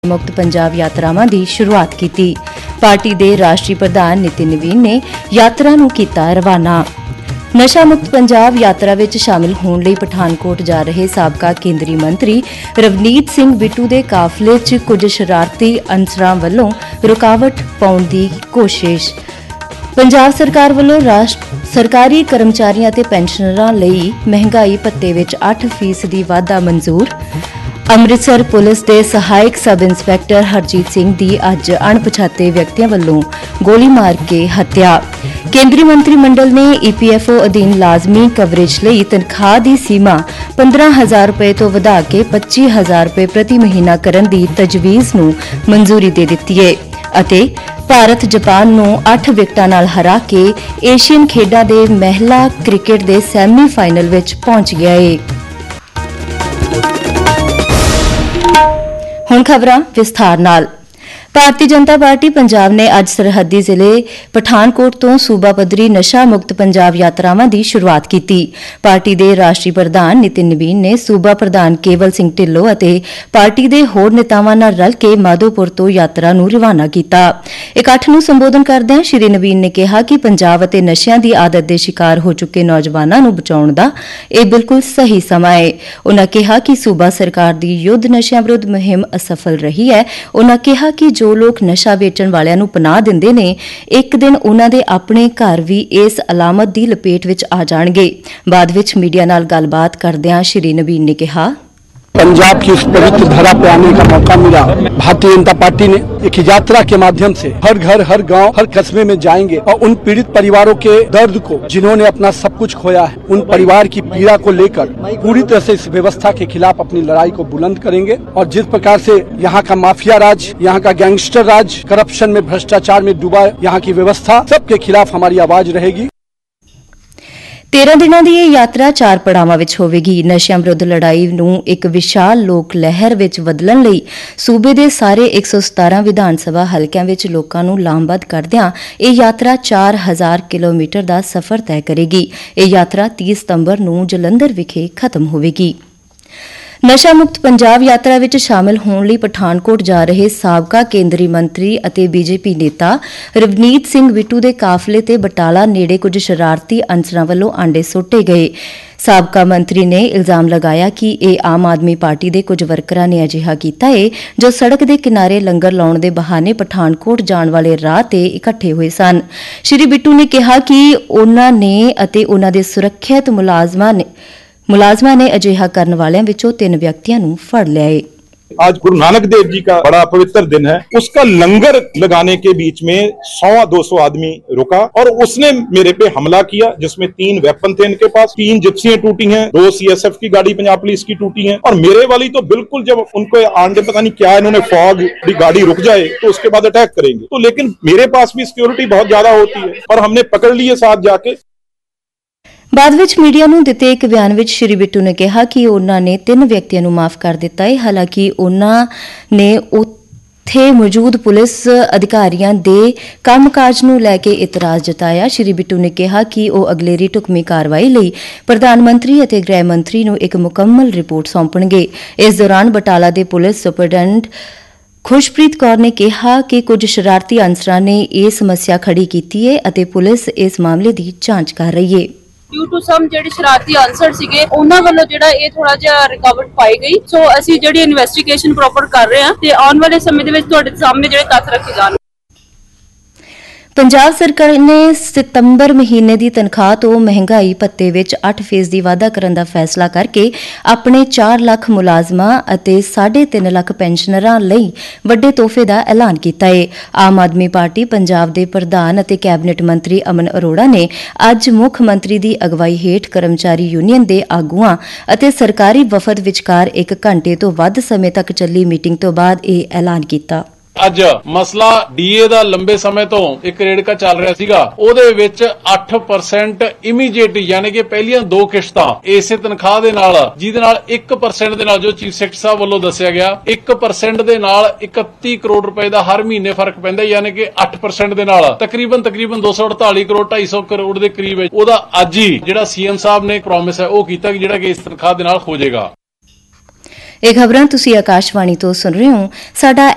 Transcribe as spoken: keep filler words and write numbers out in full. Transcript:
ਮੁਕਤ ਪੰਜਾਬ ਯਾਤਰਾਵਾਂ ਦੀ ਸ਼ੁਰੂਆਤ ਕੀਤੀ। ਪਾਰਟੀ ਦੇ ਰਾਸ਼ਟਰੀ ਪ੍ਰਧਾਨ ਨਿਤਿਨ ਨਵੀਨ ਨੇ ਯਾਤਰਾ ਨੂੰ ਕੀਤਾ ਰਵਾਨਾ। ਨਸ਼ਾ ਮੁਕਤ ਪੰਜਾਬ ਯਾਤਰਾ ਵਿੱਚ ਸ਼ਾਮਿਲ ਹੋਣ ਲਈ ਪਠਾਨਕੋਟ ਜਾ ਰਹੇ ਸਾਬਕਾ ਕੇਂਦਰੀ ਮੰਤਰੀ ਰਵਨੀਤ ਸਿੰਘ ਬਿੱਟੂ ਦੇ ਕਾਫਲੇ 'ਚ ਕੁਝ ਸ਼ਰਾਰਤੀ ਅਨਸਰਾਂ ਵੱਲੋਂ ਰੁਕਾਵਟ ਪਾਉਣ ਦੀ ਕੋਸ਼ਿਸ਼। ਪੰਜਾਬ ਸਰਕਾਰ ਵੱਲੋਂ ਸਰਕਾਰੀ ਕਰਮਚਾਰੀਆਂ ਅਤੇ ਪੈਨਸ਼ਨਰਾਂ ਲਈ ਮਹਿੰਗਾਈ ਭੱਤੇ ਵਿੱਚ ਅੱਠ ਫੀਸਦੀ ਵਾਧਾ ਮਨਜ਼ੂਰ। ਅੰਮ੍ਰਿਤਸਰ ਪੁਲਿਸ ਦੇ ਸਹਾਇਕ ਸਬ ਇੰਸਪੈਕਟਰ ਹਰਜੀਤ ਸਿੰਘ ਦੀ ਅੱਜ ਅਣਪਛਾਤੇ ਵਿਅਕਤੀਆਂ ਵੱਲੋਂ ਗੋਲੀ ਮਾਰ ਕੇ ਹੱਤਿਆ। ਕੇਂਦਰੀ ਮੰਤਰੀ ਮੰਡਲ ਨੇ ਈ ਪੀ ਐਫ ਓ ਅਧੀਨ ਲਾਜ਼ਮੀ ਕਵਰੇਜ ਲਈ ਤਨਖਾਹ ਦੀ ਸੀਮਾ ਪੰਦਰਾਂ ਹਜ਼ਾਰ ਰੁਪਏ ਤੋਂ ਵਧਾ ਕੇ ਪੱਚੀ ਹਜ਼ਾਰ ਰੁਪਏ ਪ੍ਰਤੀ ਮਹੀਨਾ ਕਰਨ ਦੀ ਤਜਵੀਜ਼ ਨੂੰ ਮਨਜ਼ੂਰੀ ਦੇ ਦਿੱਤੀ ਹੈ ਅਤੇ ਭਾਰਤ ਜਾਪਾਨ ਨੂੰ ਅੱਠ ਵਿਕਟਾਂ ਨਾਲ ਹਰਾ ਕੇ ਏਸ਼ੀਅਨ ਖੇਡਾਂ ਦੇ ਮਹਿਲਾ ਕ੍ਰਿਕਟ ਦੇ ਸੈਮੀ ਫਾਈਨਲ ਵਿੱਚ ਪਹੁੰਚ ਗਿਆ ਹੈ। ਹੁਣ ਖਬਰਾਂ ਵਿਸਥਾਰ ਨਾਲ। ਭਾਰਤੀ ਜਨਤਾ ਪਾਰਟੀ ਪੰਜਾਬ ਨੇ ਅੱਜ ਸਰਹੱਦੀ ਜ਼ਿਲ੍ਹੇ ਪਠਾਨਕੋਟ ਤੋਂ ਸੂਬਾ ਪੱਧਰੀ ਨਸ਼ਾ ਮੁਕਤ ਪੰਜਾਬ ਯਾਤਰਾਵਾਂ ਦੀ ਸ਼ੁਰੂਆਤ ਕੀਤੀ। ਪਾਰਟੀ ਦੇ ਰਾਸ਼ਟਰੀ ਪ੍ਰਧਾਨ ਨਿਤਿਨ ਨਵੀਨ ਨੇ ਸੂਬਾ ਪ੍ਰਧਾਨ ਕੇਵਲ ਸਿੰਘ ਢਿੱਲੋਂ ਅਤੇ ਪਾਰਟੀ ਦੇ ਹੋਰ ਨੇਤਾਵਾਂ ਨਾਲ ਰਲ ਕੇ ਮਾਧੋਪੁਰ ਤੋਂ ਯਾਤਰਾ ਨੂੰ ਰਵਾਨਾ ਕੀਤਾ। ਇਕੱਠ ਨੂੰ ਸੰਬੋਧਨ ਕਰਦਿਆਂ ਸ਼੍ਰੀ ਨਵੀਨ ਨੇ ਕਿਹਾ ਕਿ ਪੰਜਾਬ ਅਤੇ ਨਸ਼ਿਆਂ ਦੀ ਆਦਤ ਦੇ ਸ਼ਿਕਾਰ ਹੋ ਚੁੱਕੇ ਨੌਜਵਾਨਾਂ ਨੂੰ ਬਚਾਉਣ ਦਾ ਇਹ ਬਿਲਕੁਲ ਸਹੀ ਸਮਾਂ ਹੈ। ਉਨ੍ਹਾਂ ਕਿਹਾ ਕਿ ਸੂਬਾ ਸਰਕਾਰ ਦੀ ਯੁੱਧ ਨਸ਼ਿਆਂ ਵਿਰੁੱਧ ਮੁਹਿੰਮ ਅਸਫਲ ਰਹੀ ਹੈ। ਉਨ੍ਹਾਂ ਕਿਹਾ ਕਿ ਜੋ ਲੋਕ ਨਸ਼ਾ ਵੇਚਣ ਵਾਲਿਆਂ ਨੂੰ ਪਨਾਹ ਦਿੰਦੇ ਨੇ, ਇੱਕ ਦਿਨ ਉਨ੍ਹਾਂ ਦੇ ਆਪਣੇ ਘਰ ਵੀ ਇਸ ਅਲਾਮਤ ਦੀ ਲਪੇਟ ਵਿੱਚ ਆ ਜਾਣਗੇ। ਬਾਅਦ ਵਿੱਚ ਮੀਡੀਆ ਨਾਲ ਗੱਲਬਾਤ ਕਰਦਿਆਂ ਸ਼੍ਰੀ ਨਵੀਨ ਨੇ ਕਿਹਾ, पंजाब की इस पवित्र धरा पे आने का मौका मिला। भारतीय जनता पार्टी ने एक यात्रा के माध्यम से हर घर, हर गांव, हर कस्बे में जाएंगे और उन पीड़ित परिवारों के दर्द को, जिन्होंने अपना सब कुछ खोया है, उन परिवार की पीड़ा को लेकर पूरी तरह से इस व्यवस्था के खिलाफ अपनी लड़ाई को बुलंद करेंगे। और जिस प्रकार से यहाँ का माफिया राज, यहाँ का गैंगस्टर राज, करप्शन में, भ्रष्टाचार में डूबा यहाँ की व्यवस्था, सबके खिलाफ हमारी आवाज रहेगी। तेरह दिनों की यह यात्रा चार पड़ावां विच होवेगी। नशिਆਂ विरुद्ध लड़ाई नूं एक विशाल लोक लहर विच बदलण लई सूबे दे सारे एक सौ सतारह विधान सभा हलकिਆਂ विच लोकां नूं लामबद्ध करदिआं ਇਹ यात्रा चार हज़ार किलोमीटर ਦਾ सफर तय करेगी। ਇਹ यात्रा तीस सितंबर नूं जलंधर विखे खत्म होवेगी। नशा मुक्त पंजाब यात्रा विच शामिल होण लई पठानकोट जा रहे साबका केंद्री मंत्री ਅਤੇ बीजेपी नेता रवनीत सिंह बिट्टू ਦੇ ਕਾਫਲੇ ਤੇ ਬਟਾਲਾ ਨੇੜੇ ਕੁਝ ਸ਼ਰਾਰਤੀ ਅਨਸਰਾਂ ਵੱਲੋਂ ਆਂਡੇ ਸੁੱਟੇ ਗਏ। ਸਾਬਕਾ ਮੰਤਰੀ ਨੇ ਇਲਜ਼ਾਮ ਲਗਾਇਆ ਕਿ ਇਹ ਆਮ ਆਦਮੀ ਪਾਰਟੀ ਦੇ ਕੁਝ ਵਰਕਰਾਂ ਨੇ ਅਜਿਹਾ ਕੀਤਾ ਹੈ ਜੋ ਸੜਕ ਦੇ ਕਿਨਾਰੇ ਲੰਗਰ ਲਾਉਣ ਦੇ ਬਹਾਨੇ ਪਠਾਨਕੋਟ ਜਾਣ ਵਾਲੇ ਰਾਹ ਤੇ ਇਕੱਠੇ ਹੋਏ ਸਨ। ਸ਼੍ਰੀ ਬਿੱਟੂ ਨੇ ਕਿਹਾ ਕਿ ਉਨ੍ਹਾਂ ਨੇ ਅਤੇ ਉਨ੍ਹਾਂ ਦੇ ਸੁਰੱਖਿਅਤ ਮੁਲਾਜ਼ਮਾਂ ਨੇ मुलाजमा ने अजिहा करने वालों विचों तीन व्यक्तियों नूं फड़ लिया है। आज गुरु नानक देव जी का बड़ा पवित्र दिन है। उसका लंगर लगाने के बीच में सौ दो सौ आदमी रुका और उसने मेरे पे हमला किया, जिसमें तीन वेपन थे इनके पास, तीन जिप्सियां टूटी हैं, दो सी एस एफ की गाड़ी पंजाब पुलिस की टूटी हैं और मेरे वाली तो बिल्कुल जब उनको आंडे पता नहीं क्या इन्होंने फॉग की गाड़ी रुक जाए तो उसके बाद अटैक करेंगे। तो लेकिन मेरे पास भी सिक्योरिटी बहुत ज्यादा होती है और हमने पकड़ लिए साथ जाके। ਬਾਅਦ ਵਿੱਚ ਮੀਡੀਆ ਨੂੰ ਦਿੱਤੇ ਇੱਕ ਬਿਆਨ ਵਿੱਚ ਸ਼੍ਰੀ ਬਿੱਟੂ ਨੇ ਕਿਹਾ ਕਿ ਉਨ੍ਹਾਂ ਨੇ ਤਿੰਨ ਵਿਅਕਤੀਆਂ ਨੂੰ ਮਾਫ ਕਰ ਦਿੱਤਾ ਹੈ। ਹਾਲਾਂਕਿ ਉਨ੍ਹਾਂ ਨੇ ਉੱਥੇ ਮੌਜੂਦ ਪੁਲਿਸ ਅਧਿਕਾਰੀਆਂ ਦੇ ਕੰਮਕਾਜ ਨੂੰ ਲੈ ਕੇ ਇਤਰਾਜ਼ ਜਤਾਇਆ। ਸ਼੍ਰੀ ਬਿੱਟੂ ਨੇ ਕਿਹਾ ਕਿ ਉਹ ਅਗਲੇਰੀ ਢੁਕਵੀਂ ਕਾਰਵਾਈ ਲਈ ਪ੍ਰਧਾਨ ਮੰਤਰੀ ਅਤੇ ਗ੍ਰਹਿ ਮੰਤਰੀ ਨੂੰ ਇੱਕ ਮੁਕੰਮਲ ਰਿਪੋਰਟ ਸੌਂਪਣਗੇ। ਇਸ ਦੌਰਾਨ ਬਟਾਲਾ ਦੇ ਪੁਲਿਸ ਸੁਪਰਡੈਂਟ ਖੁਸ਼ਪ੍ਰੀਤ ਕੌਰ ਨੇ ਕਿਹਾ ਕਿ ਕੁਝ ਸ਼ਰਾਰਤੀ ਅਨਸਰਾਂ ਨੇ ਇਹ ਸਮੱਸਿਆ ਖੜੀ ਕੀਤੀ ਹੈ ਅਤੇ ਪੁਲਿਸ ਇਸ ਮਾਮਲੇ ਦੀ ਜਾਂਚ ਕਰ ਰਹੀ ਹੈ। ਡਿਊ ਟੂ ਸਮ ਜਿਹੜੇ ਸ਼ਰਾਰਤੀ ਅਨਸਰ ਸੀਗੇ ਉਹਨਾਂ ਵੱਲੋਂ ਜਿਹੜਾ ਇਹ ਥੋੜਾ ਜਿਹਾ ਰਿਕਵਰਡ ਪਾਈ ਗਈ। ਸੋ ਅਸੀਂ ਜਿਹੜੀ ਇਨਵੈਸਟੀਗੇਸ਼ਨ ਪ੍ਰੋਪਰ ਕਰ ਰਹੇ ਹਾਂ ਤੇ ਆਉਣ ਵਾਲੇ ਸਮੇਂ ਦੇ ਵਿੱਚ ਤੁਹਾਡੇ ਸਾਹਮਣੇ ਜਿਹੜੇ ਤੱਥ ਰੱਖੇ ਜਾਣਗੇ। ਪੰਜਾਬ ਸਰਕਾਰ ਨੇ ਸਤੰਬਰ ਮਹੀਨੇ ਦੀ ਤਨਖਾਹ ਤੋਂ ਮਹਿੰਗਾਈ ਭੱਤੇ ਵਿੱਚ ਅੱਠ ਫੀਸਦੀ ਵਾਧਾ ਕਰਨ ਦਾ ਫੈਸਲਾ ਕਰਕੇ ਆਪਣੇ ਚਾਰ ਲੱਖ ਮੁਲਾਜ਼ਮਾਂ ਅਤੇ ਸਾਢੇ ਤਿੰਨ ਲੱਖ ਪੈਨਸ਼ਨਰਾਂ ਲਈ ਵੱਡੇ ਤੋਹਫੇ ਦਾ ਐਲਾਨ ਕੀਤਾ ਹੈ। ਆਮ ਆਦਮੀ ਪਾਰਟੀ ਪੰਜਾਬ ਦੇ ਪ੍ਰਧਾਨ ਅਤੇ ਕੈਬਨਿਟ ਮੰਤਰੀ ਅਮਨ ਅਰੋੜਾ ਨੇ ਅੱਜ ਮੁੱਖ ਮੰਤਰੀ ਦੀ ਅਗਵਾਈ ਹੇਠ ਕਰਮਚਾਰੀ ਯੂਨੀਅਨ ਦੇ ਆਗੂਆਂ ਅਤੇ ਸਰਕਾਰੀ ਵਫਦ ਵਿਚਕਾਰ ਇੱਕ ਘੰਟੇ ਤੋਂ ਵੱਧ ਸਮੇਂ ਤੱਕ ਚੱਲੀ ਮੀਟਿੰਗ ਤੋਂ ਬਾਅਦ ਇਹ ਐਲਾਨ ਕੀਤਾ। ਅੱਜ ਮਸਲਾ ਡੀਏ ਦਾ ਲੰਬੇ ਸਮੇਂ ਤੋਂ ਇੱਕ ਰੇੜਕਾ ਚੱਲ ਰਿਹਾ ਸੀਗਾ, ਉਹਦੇ ਵਿੱਚ ਅੱਠ ਪਰਸੈਂਟ ਇਮੀਡੀਏਟ ਯਾਨੀ ਕਿ ਪਹਿਲੀਆਂ ਦੋ ਕਿਸ਼ਤਾਂ ਇਸੇ ਤਨਖਾਹ ਦੇ ਨਾਲ, ਜਿਹਦੇ ਨਾਲ ਇੱਕ ਪਰਸੈਂਟ ਦੇ ਨਾਲ ਜੋ ਚੀਫ ਸੈਕਟਰੀ ਸਾਹਿਬ ਵੱਲੋਂ ਦੱਸਿਆ ਗਿਆ ਇੱਕ ਪਰਸੈਂਟ ਦੇ ਨਾਲ ਇਕੱਤੀ ਕਰੋੜ ਰੁਪਏ ਦਾ ਹਰ ਮਹੀਨੇ ਫਰਕ ਪੈਂਦਾ, ਯਾਨੀ ਕਿ ਅੱਠ ਪਰਸੈਂਟ ਦੇ ਨਾਲ ਤਕਰੀਬਨ ਤਕਰੀਬਨ ਦੋ ਸੌ ਅੜਤਾਲੀ ਕਰੋੜ ਢਾਈ ਸੌ ਕਰੋੜ ਦੇ ਕਰੀਬ ਹੈ। ਉਹਦਾ ਅੱਜ ਹੀ ਜਿਹੜਾ ਸੀਐਮ ਸਾਹਿਬ ਨੇ ਪ੍ਰੋਮਿਸ ਹੈ ਉਹ ਕੀਤਾ ਕਿ ਜਿਹੜਾ ਕਿ ਇਸ ਤਨਖਾਹ ਦੇ ਨਾਲ ਹੋ ਜਾਏਗਾ। ਇਹ ਖਬਰਾਂ ਤੁਸੀਂ ਆਕਾਸ਼ਵਾਣੀ ਤੋਂ ਸੁਣ ਰਹੇ ਹੋ। ਸਾਡਾ